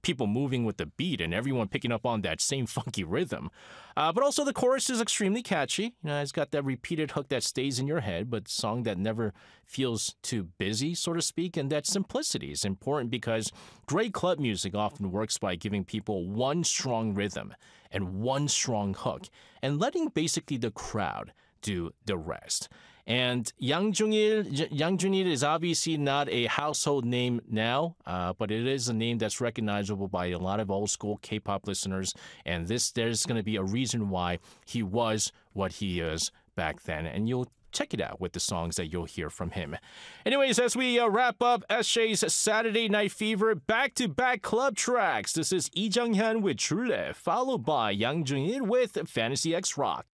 people moving with the beat and everyone picking up on that same funky rhythm. But also the chorus is extremely catchy. It's got that repeated hook that stays in your head, but song that never feels too busy, so to speak. And that simplicity is important because great club music often works by giving people one strong rhythm and one strong hook and letting basically the crowd do the rest. And Yang Jung-il is obviously not a household name now, but it is a name that's recognizable by a lot of old school K-pop listeners. And there's going to be a reason why he was what he is back then. And you'll check it out with the songs that you'll hear from him. Anyways, as we wrap up SJ's Saturday Night Fever back-to-back club tracks, this is Lee Jung-hyun with True Love, followed by Yang Jung-il with Fantasy X Rock.